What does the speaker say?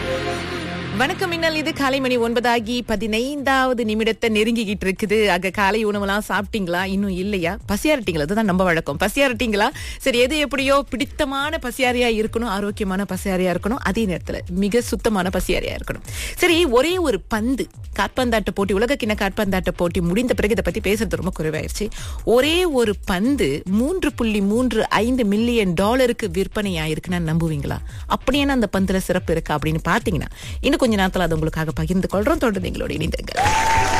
வணக்கம் மின்னல். இது காலை மணி 9:15 நிமிடத்தை நெருங்கிக்கிட்டு இருக்குது. அங்க காலை உணவுலாம் சாப்பிட்டீங்களா? இன்னும் இல்லையா? பசியாரிட்டீங்களா? அதுதான் நம்ம வழக்கம். பசியாரிட்டீங்களா? சரி, எது எப்படியோ பிடித்தமான பசியாரியா இருக்கணும், ஆரோக்கியமான பசியாரியா இருக்கணும், அதே நேரத்துல மிக சுத்தமான பசியாரியா இருக்கணும். சரி, ஒரே ஒரு பந்து காற்பந்தாட்ட போட்டி, உலகக்கிண்ண காற்பந்தாட்ட போட்டி முடிந்த பிறகு இதை பத்தி பேசுறது ரொம்ப குறைவாயிருச்சு. ஒரே ஒரு பந்து $3.35 மில்லியன் விற்பனை ஆயிருக்குன்னா நம்புவீங்களா? அப்படியே அந்த பந்துல சிறப்பு இருக்கா அப்படின்னு பாத்தீங்கன்னா இன்னும் கொஞ்ச நேரத்துல அது உங்களுக்காக பகிர்ந்து கொள்றோம். தொடர்ந்து எங்களோட இணைந்திருங்க.